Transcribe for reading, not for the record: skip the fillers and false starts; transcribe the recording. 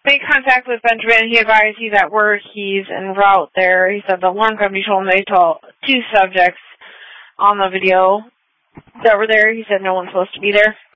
made contact with Benjamin. He advised he's at work. He's en route there. He said the alarm company told him they saw 2 subjects on the video that were there. He said no one's supposed to be there.